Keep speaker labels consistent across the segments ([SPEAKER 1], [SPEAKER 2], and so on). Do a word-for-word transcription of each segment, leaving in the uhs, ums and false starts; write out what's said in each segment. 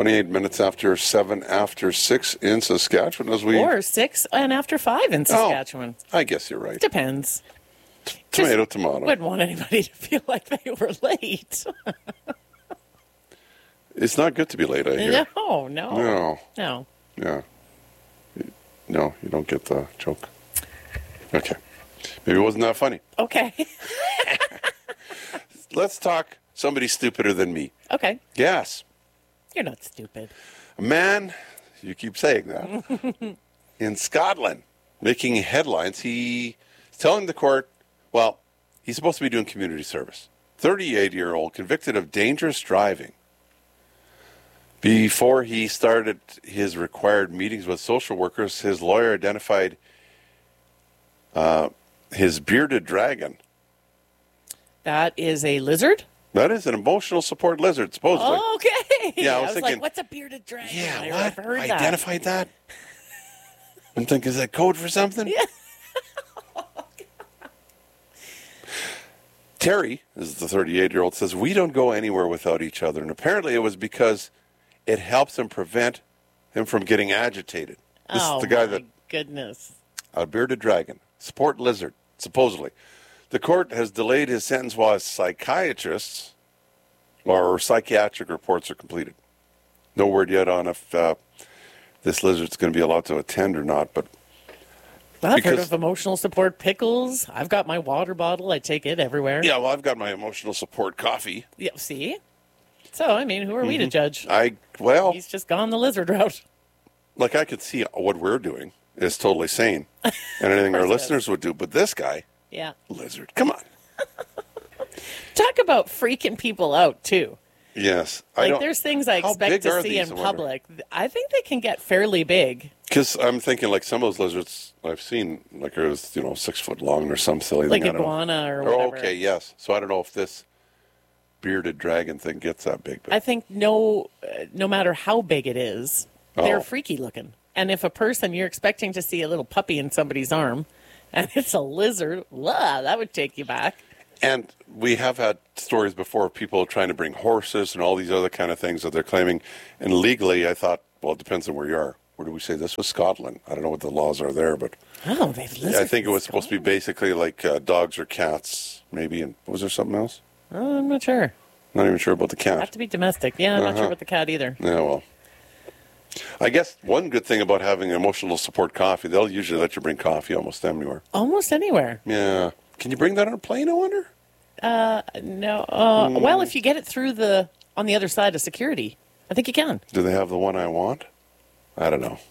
[SPEAKER 1] twenty-eight minutes after seven after six in Saskatchewan as we...
[SPEAKER 2] Or six and after five in Saskatchewan.
[SPEAKER 1] Oh, I guess you're right.
[SPEAKER 2] Depends.
[SPEAKER 1] Tomato,
[SPEAKER 2] Just
[SPEAKER 1] tomato.
[SPEAKER 2] Wouldn't want anybody to feel like they were late.
[SPEAKER 1] It's not good to be late, I hear.
[SPEAKER 2] No, no.
[SPEAKER 1] No.
[SPEAKER 2] No.
[SPEAKER 1] Yeah. No, you don't get the joke. Okay. Maybe it wasn't that funny.
[SPEAKER 2] Okay.
[SPEAKER 1] Let's talk somebody stupider than me.
[SPEAKER 2] Okay.
[SPEAKER 1] Yes.
[SPEAKER 2] You're not stupid.
[SPEAKER 1] A man, you keep saying that, in Scotland, making headlines. He's telling the court, well, he's supposed to be doing community service. thirty-eight-year-old convicted of dangerous driving. Before he started his required meetings with social workers, his lawyer identified uh, his bearded dragon.
[SPEAKER 2] That is a lizard?
[SPEAKER 1] That is an emotional support lizard, supposedly.
[SPEAKER 2] Okay.
[SPEAKER 1] Yeah, I was
[SPEAKER 2] I was
[SPEAKER 1] thinking,
[SPEAKER 2] like, what's a bearded dragon?
[SPEAKER 1] Yeah,
[SPEAKER 2] I
[SPEAKER 1] what?
[SPEAKER 2] never heard
[SPEAKER 1] I
[SPEAKER 2] that.
[SPEAKER 1] identified that? I'm thinking, is that code for something?
[SPEAKER 2] Yeah.
[SPEAKER 1] Terry, this is the thirty-eight-year-old, says, we don't go anywhere without each other. And apparently it was because it helps him prevent him from getting agitated. This
[SPEAKER 2] oh,
[SPEAKER 1] is the guy
[SPEAKER 2] my
[SPEAKER 1] that,
[SPEAKER 2] goodness.
[SPEAKER 1] a bearded dragon, support lizard, supposedly. The court has delayed his sentence while psychiatrists or psychiatric reports are completed. No word yet on if uh, this lizard's going to be allowed to attend or not, but
[SPEAKER 2] I've heard
[SPEAKER 1] because-
[SPEAKER 2] of emotional support pickles. I've got my water bottle. I take it everywhere.
[SPEAKER 1] yeah, well, I've got my emotional support coffee.
[SPEAKER 2] Yeah, see? So, I mean, who are we to judge?
[SPEAKER 1] I, well,
[SPEAKER 2] He's just gone the lizard route.
[SPEAKER 1] like I could see what we're doing is totally sane and anything our
[SPEAKER 2] course it is.
[SPEAKER 1] listeners would do, but this guy,
[SPEAKER 2] Yeah.
[SPEAKER 1] lizard, come on.
[SPEAKER 2] Talk about freaking people out, too.
[SPEAKER 1] Yes. I
[SPEAKER 2] Like,
[SPEAKER 1] don't,
[SPEAKER 2] there's things I
[SPEAKER 1] how
[SPEAKER 2] expect
[SPEAKER 1] big
[SPEAKER 2] to
[SPEAKER 1] are
[SPEAKER 2] see
[SPEAKER 1] these,
[SPEAKER 2] in
[SPEAKER 1] I wonder?
[SPEAKER 2] public. I think they can get fairly big.
[SPEAKER 1] Because I'm thinking like some of those lizards I've seen, like it was, you know, six foot long or some silly
[SPEAKER 2] Like
[SPEAKER 1] thing. I don't know.
[SPEAKER 2] iguana or
[SPEAKER 1] Oh,
[SPEAKER 2] whatever.
[SPEAKER 1] okay, yes. So I don't know if this bearded dragon thing gets that big. But
[SPEAKER 2] I think no, uh, no matter how big it is, they're
[SPEAKER 1] Oh.
[SPEAKER 2] freaky looking. And if a person, you're expecting to see a little puppy in somebody's arm, and it's a lizard, wow, that would take you back.
[SPEAKER 1] And we have had stories before of people trying to bring horses and all these other kind of things that they're claiming. And legally, I thought, well, it depends on where you are. Where do we say this was Scotland? I don't know what the laws are there, but
[SPEAKER 2] Oh, they've lizards.
[SPEAKER 1] I think it
[SPEAKER 2] in
[SPEAKER 1] was supposed to be
[SPEAKER 2] Scotland?
[SPEAKER 1] basically like uh, dogs or cats, maybe. And was there something else?
[SPEAKER 2] Oh, I'm not sure.
[SPEAKER 1] Not even sure about the cat.
[SPEAKER 2] Have to be domestic. Yeah, I'm not sure
[SPEAKER 1] Uh-huh.
[SPEAKER 2] about the cat either.
[SPEAKER 1] Yeah, well. I guess one good thing about having emotional support coffee, they'll usually let you bring coffee almost anywhere.
[SPEAKER 2] Almost anywhere.
[SPEAKER 1] Yeah. Can you bring that on a plane, I wonder?
[SPEAKER 2] No. Uh,
[SPEAKER 1] Hmm.
[SPEAKER 2] Well, if you get it through the on the other side of security, I think you can.
[SPEAKER 1] Do they have the one I want? I don't know.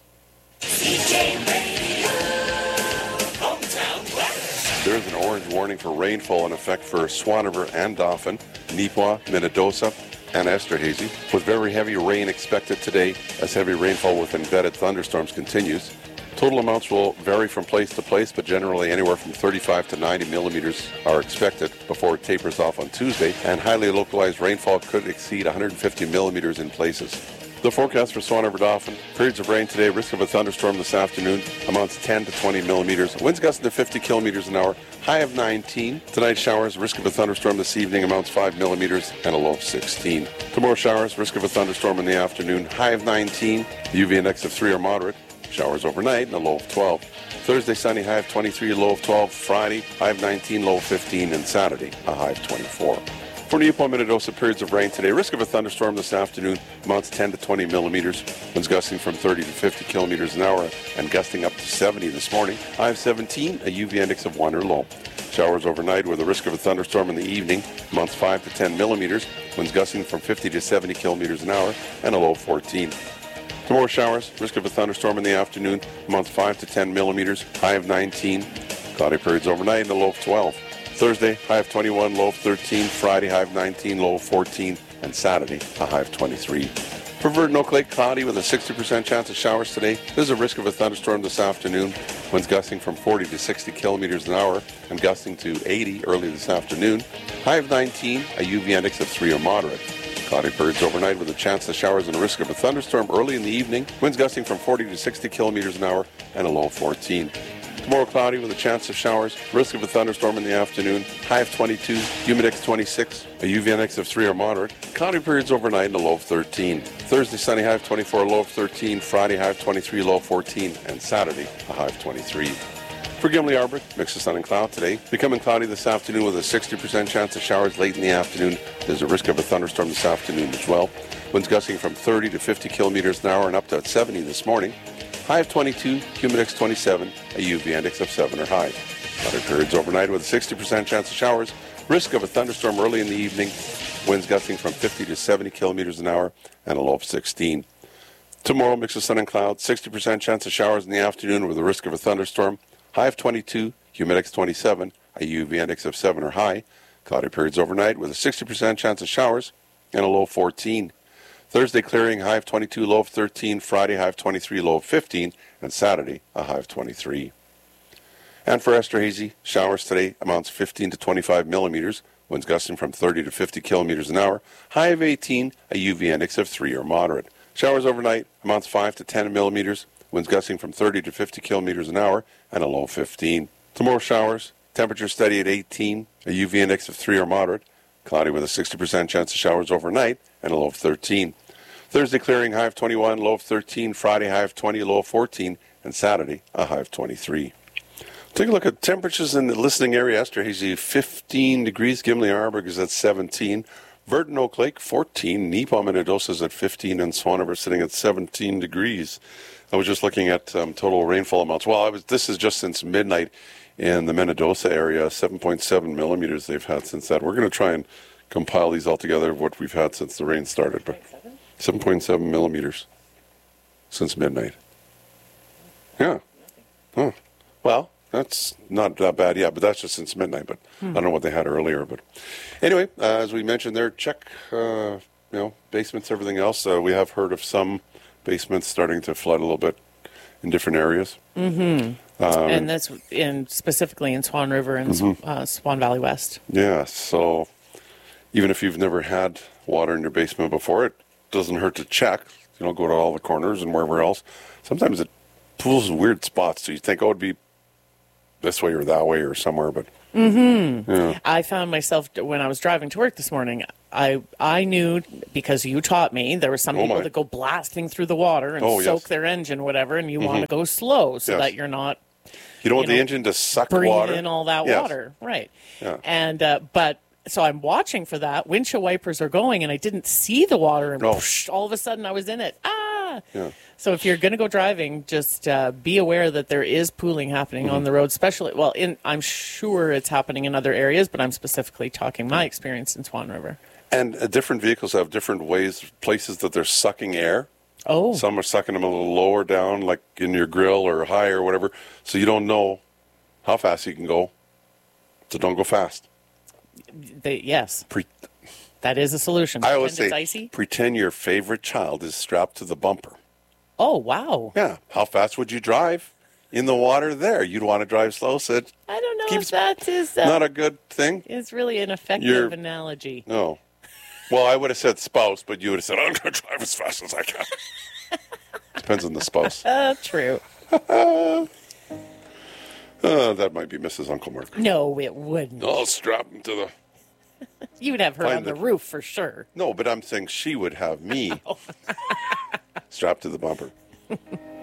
[SPEAKER 1] There's an orange warning for rainfall in effect for Swan River and Dauphin, Neepawa, Minnedosa, and Esterhazy, with very heavy rain expected today as heavy rainfall with embedded thunderstorms continues. Total amounts will vary from place to place, but generally anywhere from thirty-five to ninety millimeters are expected before it tapers off on Tuesday, and highly localized rainfall could exceed one hundred fifty millimeters in places. The forecast for Swan River Dauphin, periods of rain today, risk of a thunderstorm this afternoon, amounts ten to twenty millimeters, winds gusting to fifty kilometers an hour, high of nineteen. Tonight showers, risk of a thunderstorm this evening, amounts five millimeters, and a low of sixteen. Tomorrow showers, risk of a thunderstorm in the afternoon, high of nineteen, U V index of three or moderate, showers overnight, and a low of twelve. Thursday sunny, high of twenty-three, low of twelve. Friday, high of nineteen, low of fifteen, and Saturday, a high of twenty-four. For Neepawa, Minnedosa, periods of rain today. Risk of a thunderstorm this afternoon, amounts ten to twenty millimeters. Winds gusting from thirty to fifty kilometers an hour and gusting up to seventy this morning. High of seventeen, a U V index of one or low. Showers overnight with a risk of a thunderstorm in the evening, amounts five to ten millimeters. Winds gusting from fifty to seventy kilometers an hour and a low of fourteen. Tomorrow showers, risk of a thunderstorm in the afternoon, amounts five to ten millimeters. High of nineteen. Cloudy periods overnight and a low of twelve. Thursday, high of twenty-one, low of thirteen. Friday, high of nineteen, low of fourteen. And Saturday, a high of twenty-three. For Virgin Oak Lake, cloudy with a sixty percent chance of showers today. There's a risk of a thunderstorm this afternoon. Winds gusting from forty to sixty kilometers an hour and gusting to eighty early this afternoon. High of nineteen, a U V index of three or moderate. Cloudy periods overnight with a chance of showers and a risk of a thunderstorm early in the evening. Winds gusting from forty to sixty kilometers an hour and a low of fourteen. Tomorrow cloudy with a chance of showers. Risk of a thunderstorm in the afternoon. High of twenty-two. Humidex twenty-six. A U V index of three or moderate. Cloudy periods overnight and a low of thirteen. Thursday sunny, high of twenty-four, low of thirteen. Friday high of twenty-three, low of fourteen. And Saturday a high of twenty-three. For Gimli Arbor, mix of sun and cloud today. Becoming cloudy this afternoon with a sixty percent chance of showers late in the afternoon. There's a risk of a thunderstorm this afternoon as well. Winds gusting from thirty to fifty kilometers an hour and up to seventy this morning. High of twenty-two, Humidex twenty-seven, a U V index of seven or high. Cloudy periods overnight with a sixty percent chance of showers. Risk of a thunderstorm early in the evening. Winds gusting from fifty to seventy kilometers an hour and a low of sixteen. Tomorrow, mix of sun and cloud. sixty percent chance of showers in the afternoon with a risk of a thunderstorm. High of twenty-two, Humidex twenty-seven, a U V index of seven or high. Cloudy periods overnight with a sixty percent chance of showers and a low of fourteen. Thursday clearing, high of twenty-two, low of thirteen. Friday, high of twenty-three, low of fifteen. And Saturday, a high of twenty-three. And for Esterhazy, showers today amounts fifteen to twenty-five millimeters. Winds gusting from thirty to fifty kilometers an hour. High of eighteen, a U V index of three or moderate. Showers overnight amounts five to ten millimeters. Winds gusting from thirty to fifty kilometers an hour and a low of fifteen. Tomorrow showers, temperature steady at eighteen, a U V index of three or moderate. Cloudy with a sixty percent chance of showers overnight and a low of thirteen. Thursday clearing, high of twenty-one, low of thirteen. Friday, high of twenty, low of fourteen. And Saturday, a high of twenty-three. Take a look at temperatures in the listening area. Esterhazy, fifteen degrees. Gimli Arbor is at seventeen. Verdon Oak Lake, fourteen. Neepaw Minnedosa is at fifteen. And Swan River sitting at seventeen degrees. I was just looking at um, total rainfall amounts. Well, I was, this is just since midnight in the Minnedosa area. seven point seven millimeters they've had since that. We're going to try and compile these all together of what we've had since the rain started. But seven point seven millimeters since midnight. Yeah. Huh. Well, that's not that bad, yeah, but that's just since midnight. But hmm. I don't know what they had earlier. But anyway, uh, as we mentioned there, check, uh, you know, basements, everything else. Uh, we have heard of some basements starting to flood a little bit in different areas.
[SPEAKER 2] Mm-hmm. Um, and that's in specifically in Swan River and mm-hmm. uh, Swan Valley West.
[SPEAKER 1] Yeah, so even if you've never had water in your basement before, it doesn't hurt to check. You know, go to all the corners and wherever else. Sometimes it pulls in weird spots, so you think, oh, it'd be this way or that way or somewhere, but
[SPEAKER 2] mm-hmm.
[SPEAKER 1] yeah.
[SPEAKER 2] I found myself, when I was driving to work this morning, I I knew, because you taught me, there were some
[SPEAKER 1] oh
[SPEAKER 2] people
[SPEAKER 1] my.
[SPEAKER 2] that go blasting through the water and
[SPEAKER 1] oh,
[SPEAKER 2] soak
[SPEAKER 1] yes.
[SPEAKER 2] their engine, whatever, and you
[SPEAKER 1] mm-hmm.
[SPEAKER 2] want to go slow so
[SPEAKER 1] yes.
[SPEAKER 2] that you're not...
[SPEAKER 1] You don't want
[SPEAKER 2] you
[SPEAKER 1] the
[SPEAKER 2] know,
[SPEAKER 1] engine to suck
[SPEAKER 2] bring
[SPEAKER 1] water.
[SPEAKER 2] in all that
[SPEAKER 1] yes.
[SPEAKER 2] water, right?
[SPEAKER 1] Yeah.
[SPEAKER 2] And uh, but so I'm watching for that. Windshield wipers are going, and I didn't see the water, and
[SPEAKER 1] oh.
[SPEAKER 2] whoosh, all of a sudden I was in it. Ah!
[SPEAKER 1] Yeah.
[SPEAKER 2] So if you're going to go driving, just uh, be aware that there is pooling happening
[SPEAKER 1] mm-hmm.
[SPEAKER 2] on the road, especially. Well, in I'm sure it's happening in other areas, but I'm specifically talking my experience in Swan River.
[SPEAKER 1] And uh, different vehicles have different ways, places that they're sucking air.
[SPEAKER 2] Oh.
[SPEAKER 1] Some are sucking them a little lower down, like in your grill or higher or whatever, so you don't know how fast you can go. So don't go fast.
[SPEAKER 2] They, yes.
[SPEAKER 1] Pre-
[SPEAKER 2] that is a solution.
[SPEAKER 1] I always
[SPEAKER 2] Pretend
[SPEAKER 1] say,
[SPEAKER 2] it's icy.
[SPEAKER 1] Pretend your favorite child is strapped to the bumper.
[SPEAKER 2] Oh, wow.
[SPEAKER 1] Yeah. How fast would you drive in the water there? You'd want to drive slow, so it
[SPEAKER 2] I don't know
[SPEAKER 1] keeps
[SPEAKER 2] if that is... Uh,
[SPEAKER 1] not a good thing.
[SPEAKER 2] It's really an effective
[SPEAKER 1] You're,
[SPEAKER 2] analogy.
[SPEAKER 1] No. Well, I would have said spouse, but you would have said, I'm going to drive as fast as I can. Depends on the spouse.
[SPEAKER 2] Uh, true.
[SPEAKER 1] uh, that might be Missus Uncle Mark.
[SPEAKER 2] No, it wouldn't.
[SPEAKER 1] I'll strap him to the...
[SPEAKER 2] You'd have her
[SPEAKER 1] Find
[SPEAKER 2] on the,
[SPEAKER 1] the
[SPEAKER 2] roof for sure.
[SPEAKER 1] No, but I'm saying she would have me
[SPEAKER 2] Oh.
[SPEAKER 1] strapped to the bumper.